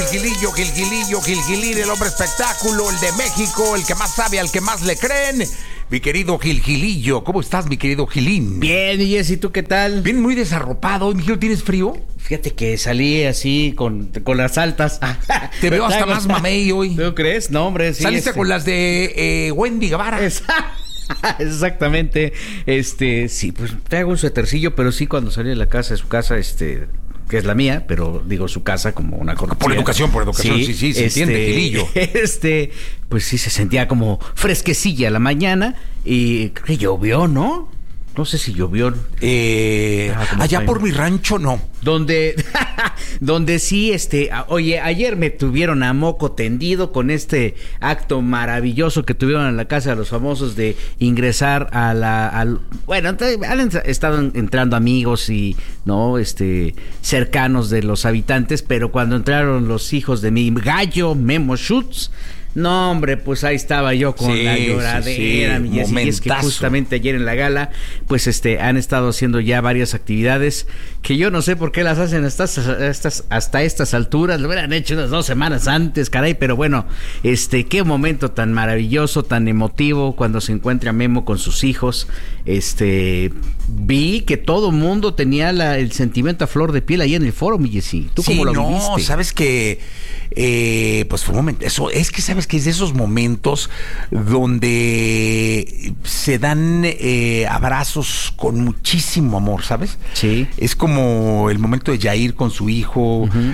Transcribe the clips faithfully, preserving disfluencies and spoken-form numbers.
Gilgilillo, Gilgilillo, Gilgilín, el hombre espectáculo, el de México, el que más sabe, al que más le creen. Mi querido Gilgilillo, ¿cómo estás, mi querido Gilín? Bien, y Jessy, ¿tú qué tal? Bien, muy desarropado. Mi querido, ¿tienes frío? Fíjate que salí así con, con las altas. Te veo hasta más mamey hoy. ¿Tú crees? No, hombre, sí. Saliste este... con las de eh, Wendy Guevara. Exactamente. Este, sí, pues traigo un suétercillo, pero sí cuando salí de la casa, de su casa, este... que es la mía, pero digo su casa como una cortesía. Por educación, por educación, sí, sí, sí se este, entiende, Gilillo. Este, pues sí se sentía como fresquecilla la mañana y creo que llovió, ¿no? No sé si llovió. Eh, ah, allá por mi rancho, no. Donde, donde sí, este, oye, ayer me tuvieron a moco tendido con este acto maravilloso que tuvieron en la Casa de los Famosos de ingresar a la, al, bueno, han estado entrando amigos y, no, este, cercanos de los habitantes, pero cuando entraron los hijos de mi gallo, Memo Schutz, no, hombre, pues ahí estaba yo con sí, la lloradera, sí, sí. mi Jessy, y es que justamente ayer en la gala, pues este, han estado haciendo ya varias actividades que yo no sé por qué las hacen hasta estas, hasta estas alturas, lo hubieran hecho unas dos semanas antes, caray, pero bueno, este, qué momento tan maravilloso, tan emotivo cuando se encuentra Memo con sus hijos. Este, vi que todo mundo tenía la, el sentimiento a flor de piel ahí en el foro, mi Jessy. ¿Tú sí, cómo lo no, viviste? No, sabes que, eh, pues fue un momento, eso, es que sabes que es de esos momentos donde se dan eh, abrazos con muchísimo amor, ¿sabes? Sí. Es como el momento de Yair con su hijo, uh-huh.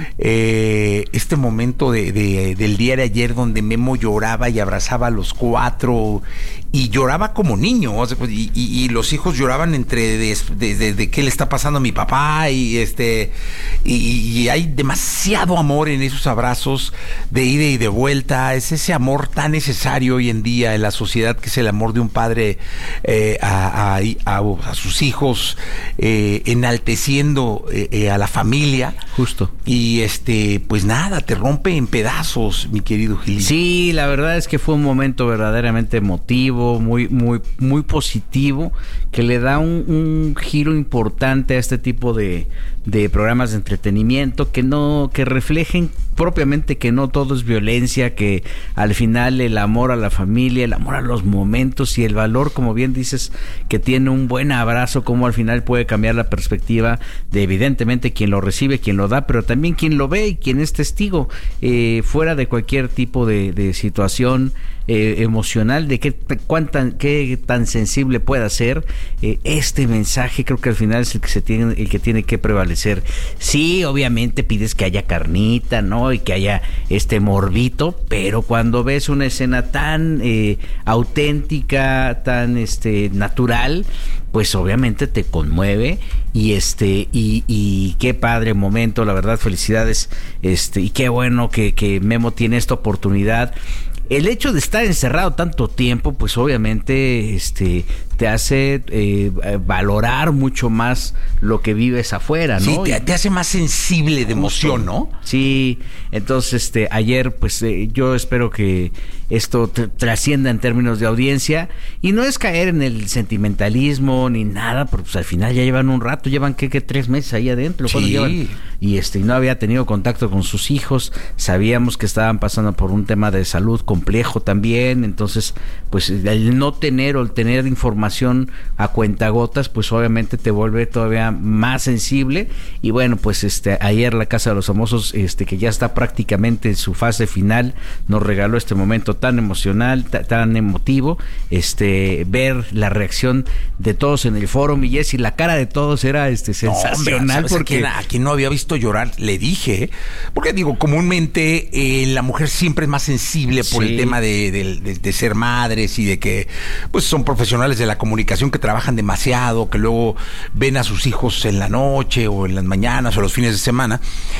eh, este momento de, de, del día de ayer donde Memo lloraba y abrazaba a los cuatro y lloraba como niño, y, y, y los hijos lloraban entre de, de, de, de qué le está pasando a mi papá y este y, y hay demasiado amor en esos abrazos de ida y de vuelta. Es ese amor tan necesario hoy en día en la sociedad, que es el amor de un padre eh, a, a, a, a sus hijos, eh, enalteciendo eh, eh, a la familia. Justo. Y este, pues nada, te rompe en pedazos, mi querido Gil. Sí, la verdad es que fue un momento verdaderamente emotivo, muy, muy, muy positivo, que le da un, un giro importante a este tipo de, de programas de entretenimiento, que no, que reflejen propiamente que no todo es violencia, que al final el amor a la familia, el amor a los momentos y el valor, como bien dices, que tiene un buen abrazo, como al final puede cambiar la perspectiva de evidentemente quien lo recibe, quien lo da, pero también quien lo ve y quien es testigo, eh, fuera de cualquier tipo de, de situación eh, emocional, de qué, cuánta, qué tan sensible pueda ser. Eh, este mensaje creo que al final es el que se tiene, el que tiene que prevalecer. Sí, obviamente pides que haya carnita, ¿no? Y que haya este morbito, pero cuando ves una escena tan eh, auténtica, tan este natural, pues obviamente te conmueve y este y, y qué padre momento, la verdad, felicidades, este y qué bueno que, que Memo tiene esta oportunidad. El hecho de estar encerrado tanto tiempo, pues obviamente este te hace eh, valorar mucho más lo que vives afuera, ¿no? Sí, te, te hace más sensible de emoción, ¿no? Sí, entonces este ayer pues eh, yo espero que esto t- trascienda en términos de audiencia y no es caer en el sentimentalismo ni nada, porque pues al final ya llevan un rato, llevan que, que tres meses ahí adentro, sí. llevan y este no había tenido contacto con sus hijos, sabíamos que estaban pasando por un tema de salud complejo también, entonces pues el no tener o el tener información a cuentagotas, pues obviamente te vuelve todavía más sensible. Y bueno, pues este ayer la Casa de los Famosos, este que ya está prácticamente en su fase final, nos regaló este momento tan emocional, t- tan emotivo, este ver la reacción de todos en el foro, mi Jessy, la cara de todos era este sensacional. No, hombre, porque a quien, a quien no había visto llorar le dije, porque digo, comúnmente eh, la mujer siempre es más sensible por sí. el tema de, de, de, de ser madres y de que pues son profesionales de la comunicación que trabajan demasiado, que luego ven a sus hijos en la noche o en las mañanas o los fines de semana,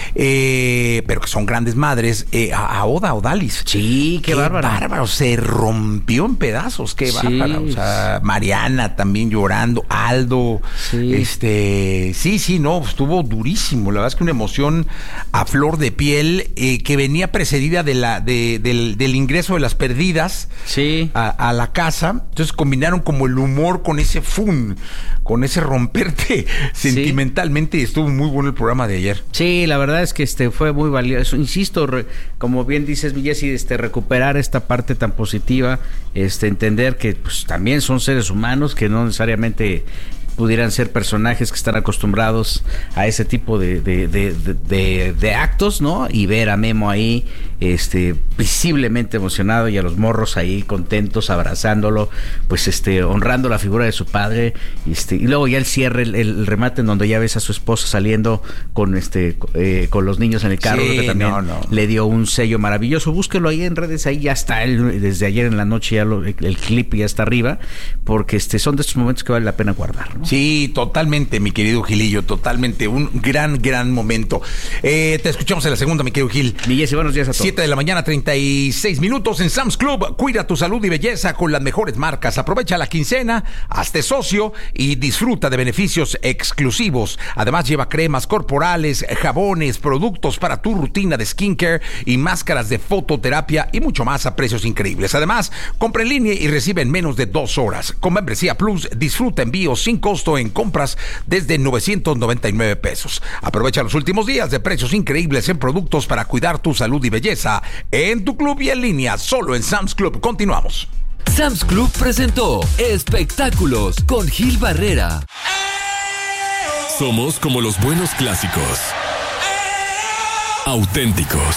eh, pero que son grandes madres. eh, a, a Oda Odalis, sí, qué, qué bárbaro. bárbaro, se rompió en pedazos, qué sí. bárbaro, o sea, Mariana también llorando, Aldo, sí. este, sí, sí, no, estuvo durísimo, la verdad es que una emoción a flor de piel eh, que venía precedida de la de, del, del ingreso de las perdidas sí. a, a la casa. Entonces combinaron como el humor con ese fun, con ese romperte sí. sentimentalmente. Estuvo muy bueno el programa de ayer. Sí, la verdad es que este fue muy valioso. Insisto, re, como bien dices, mi Jessy, este, recuperar esta parte tan positiva, este, entender que pues, también son seres humanos, que no necesariamente pudieran ser personajes que están acostumbrados a ese tipo de, de, de, de, de, de actos, ¿no? Y ver a Memo ahí, este, visiblemente emocionado, y a los morros ahí contentos, abrazándolo, pues este, honrando la figura de su padre, este, y luego ya el cierre, el, el remate en donde ya ves a su esposa saliendo con este, eh, con los niños en el carro, sí, que también no, no. le dio un sello maravilloso. Búsquelo ahí en redes, ahí ya está el, desde ayer en la noche ya lo, el, el clip ya está arriba, porque este, son de estos momentos que vale la pena guardar, ¿no? Sí, totalmente, mi querido Gilillo, totalmente, un gran, gran momento. Eh, te escuchamos en la segunda, mi querido Gil. Mi Jessy, buenos días a todos. siete de la mañana, treinta y seis minutos en Sam's Club. Cuida tu salud y belleza con las mejores marcas. Aprovecha la quincena, hazte socio y disfruta de beneficios exclusivos. Además, lleva cremas corporales, jabones, productos para tu rutina de skincare y máscaras de fototerapia y mucho más a precios increíbles. Además, compra en línea y recibe en menos de dos horas. Con Membresía Plus, disfruta envíos sin costo en compras desde novecientos noventa y nueve pesos. Aprovecha los últimos días de precios increíbles en productos para cuidar tu salud y belleza en tu club y en línea, solo en Sam's Club. Continuamos. Sam's Club presentó Espectáculos con Gil Barrera. Somos como los buenos clásicos. Auténticos.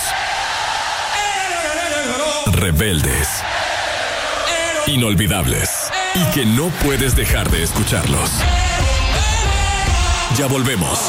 Rebeldes. Inolvidables. Y que no puedes dejar de escucharlos. Ya volvemos.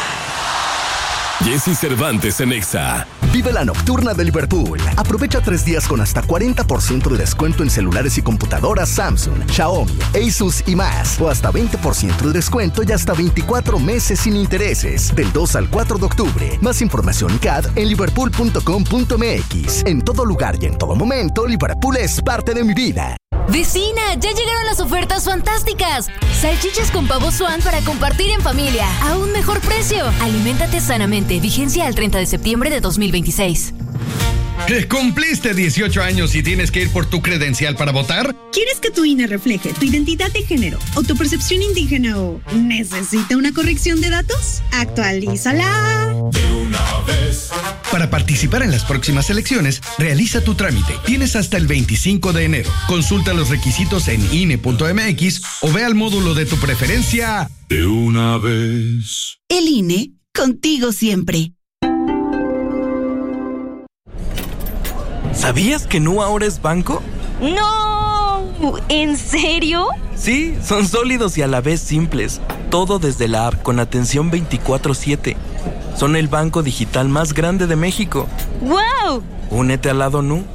Jessy Cervantes en Exa. Vive la nocturna de Liverpool. Aprovecha tres días con hasta cuarenta por ciento de descuento en celulares y computadoras Samsung, Xiaomi, Asus y más. O hasta veinte por ciento de descuento y hasta veinticuatro meses sin intereses. Del dos al cuatro de octubre. Más información C A D en liverpool punto com punto m x. En todo lugar y en todo momento, Liverpool es parte de mi vida. ¡Vecina! ¡Ya llegaron las ofertas fantásticas! Salchichas con pavo Swan para compartir en familia. A un mejor precio. Aliméntate sanamente. Vigencia al treinta de septiembre de dos mil veintiséis. ¿Cumpliste dieciocho años y tienes que ir por tu credencial para votar? ¿Quieres que tu I N E refleje tu identidad de género o tu percepción indígena o necesita una corrección de datos? ¡Actualízala! De una vez. Para participar en las próximas elecciones, realiza tu trámite. Tienes hasta el veinticinco de enero. Consulta los requisitos en I N E punto m x o ve al módulo de tu preferencia. De una vez. El I N E, contigo siempre. ¿Sabías que Nu ahora es banco? ¡No! ¿En serio? Sí, son sólidos y a la vez simples. Todo desde la app con atención veinticuatro siete. Son el banco digital más grande de México. ¡Wow! Únete al lado Nu.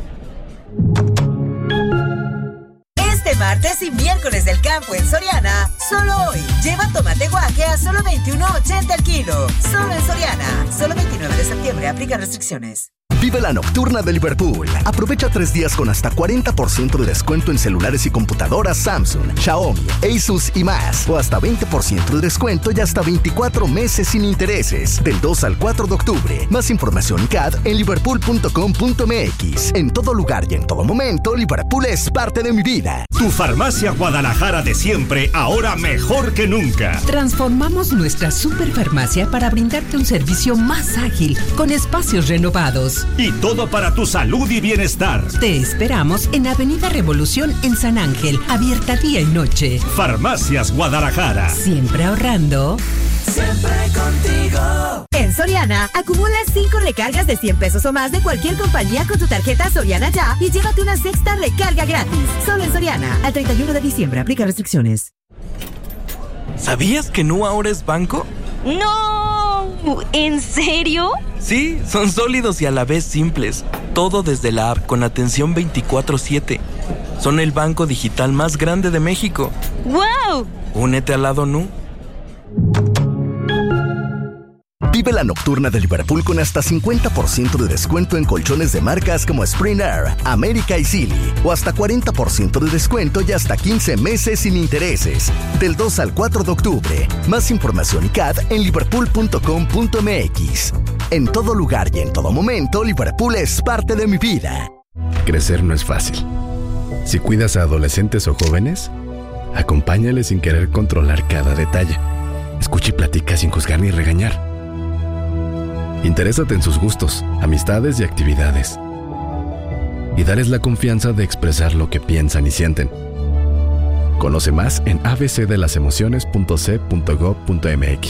Este martes y miércoles del campo en Soriana, solo hoy, lleva tomate guaje a solo veintiuno ochenta el kilo. Solo en Soriana, solo veintinueve de septiembre, aplica restricciones. Vive la nocturna de Liverpool. Aprovecha tres días con hasta cuarenta por ciento de descuento en celulares y computadoras Samsung, Xiaomi, Asus y más. O hasta veinte por ciento de descuento y hasta veinticuatro meses sin intereses. Del dos al cuatro de octubre. Más información C A D en liverpool punto com punto m x. En todo lugar y en todo momento, Liverpool es parte de mi vida. Tu farmacia Guadalajara de siempre, ahora mejor que nunca. Transformamos nuestra superfarmacia para brindarte un servicio más ágil, con espacios renovados. Y todo para tu salud y bienestar. Te esperamos en Avenida Revolución en San Ángel, abierta día y noche. Farmacias Guadalajara. Siempre ahorrando. Siempre contigo. En Soriana, acumula cinco recargas de cien pesos o más de cualquier compañía con tu tarjeta Soriana Ya y llévate una sexta recarga gratis. Solo en Soriana. Al treinta y uno de diciembre. Aplica restricciones. ¿Sabías que Nu ahora es banco? ¡No! ¿En serio? Sí, son sólidos y a la vez simples. Todo desde la app con atención veinticuatro siete. Son el banco digital más grande de México. ¡Wow! Únete al lado Nu. Vive la nocturna de Liverpool con hasta cincuenta por ciento de descuento en colchones de marcas como Spring Air, América y Silly, o hasta cuarenta por ciento de descuento y hasta quince meses sin intereses. Del dos al cuatro de octubre. Más información y C A D en liverpool punto com punto m x. En todo lugar y en todo momento, Liverpool es parte de mi vida. Crecer no es fácil. Si cuidas a adolescentes o jóvenes, acompáñales sin querer controlar cada detalle. Escucha y platica sin juzgar ni regañar. Interésate en sus gustos, amistades y actividades. Y dales la confianza de expresar lo que piensan y sienten. Conoce más en a b c de las emociones punto c punto gov punto m x.